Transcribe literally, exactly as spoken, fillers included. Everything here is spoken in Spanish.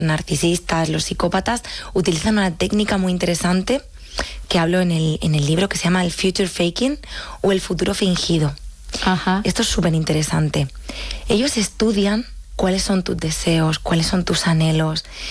narcisistas, los psicópatas, utilizan una técnica muy interesante que hablo en el, en el libro, que se llama el future faking o el futuro fingido. Ajá. Esto es súper interesante. Ellos estudian cuáles son tus deseos, cuáles son tus anhelos,